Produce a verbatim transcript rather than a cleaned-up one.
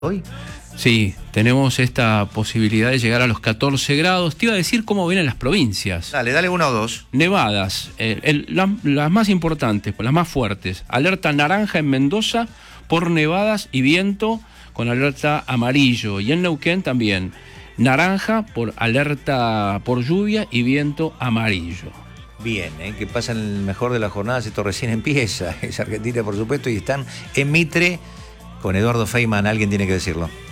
Hoy. Sí, tenemos esta posibilidad de llegar a los catorce grados. Te iba a decir cómo vienen las provincias. Dale, dale una o dos. Nevadas, eh, el- la- las más importantes, las más fuertes. Alerta naranja en Mendoza por nevadas y viento con alerta amarillo. Y en Neuquén también. Naranja por alerta por lluvia y viento amarillo. Bien, ¿eh? Que pasan el mejor de las jornadas. Esto recién empieza. Es Argentina, por supuesto, y están en Mitre con Eduardo Feynman. Alguien tiene que decirlo.